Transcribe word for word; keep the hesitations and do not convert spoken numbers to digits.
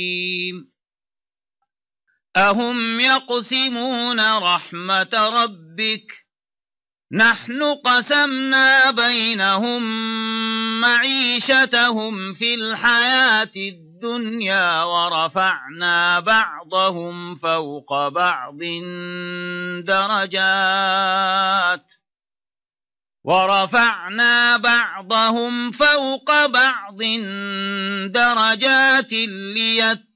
أهم يقسمون رحمة ربك نحن قسمنا بينهم معيشتهم في الحياة الدنيا ورفعنا بعضهم فوق بعض درجات ورفعنا بعضهم فوق بعض درجات ليت